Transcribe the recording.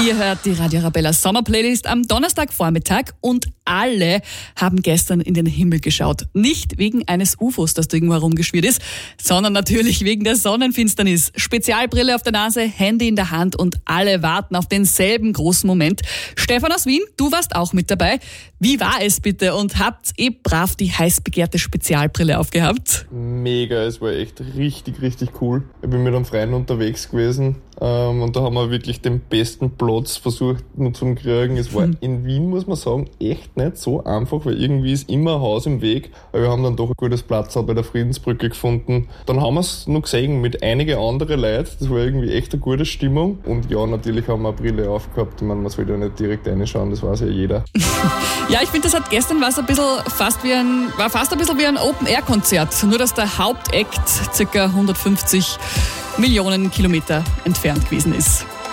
Ihr hört die Radio Arabella Sommerplaylist am Donnerstagvormittag und alle haben gestern in den Himmel geschaut. Nicht wegen eines UFOs, das da irgendwo herumgeschwirrt ist, sondern natürlich wegen der Sonnenfinsternis. Spezialbrille auf der Nase, Handy in der Hand und alle warten auf denselben großen Moment. Stefan aus Wien, du warst auch mit dabei. Wie war es bitte und habt ihr brav die heiß begehrte Spezialbrille aufgehabt? Mega, es war echt richtig, richtig cool. Ich bin mit einem Freund unterwegs gewesen und da haben wir wirklich den besten Platz versucht nur zu kriegen. Es war in Wien, muss man sagen, echt nicht so einfach, weil irgendwie ist immer ein Haus im Weg. Aber wir haben dann doch ein gutes Platz bei der Friedensbrücke gefunden. Dann haben wir es noch gesehen mit einigen anderen Leuten. Das war irgendwie echt eine gute Stimmung. Und ja, natürlich haben wir eine Brille aufgehabt. Ich meine, man soll ja nicht direkt reinschauen, das weiß ja jeder. Ja, ich finde, das hat gestern fast ein bisschen wie ein Open-Air-Konzert. Nur, dass der Hauptakt ca. 150 Millionen Kilometer entfernt gewesen ist.